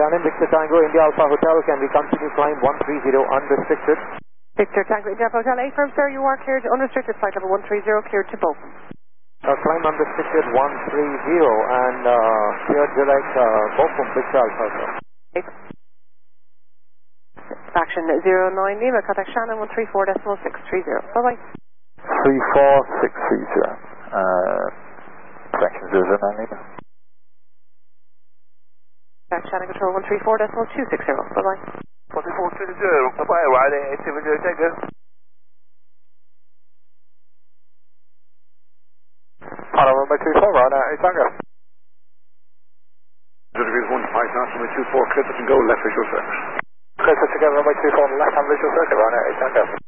Shannon, Victor Tango, India Alpha Hotel, can we continue climb 130 unrestricted? Victor Tango, India Alpha Hotel, A firm, sir, you are cleared unrestricted, flight level 130, cleared to Bochum. Climb unrestricted 130 and cleared direct Bochum, Victor Alpha Hotel. Action 09 Lima, contact Shannon 134.630. Bye-bye. 34630. Correction 09 Lima. Contact Shannon control 134.260. Bye-bye. 13420, bye-bye, riding 870, take it. Hello, runway 24, right now, 8 Tango. 0 degrees 1 departure, runway 24, clear touch and go, left visual circuit. Clear touch again, runway 24, left hand visual circuit, right now, 8 Tango.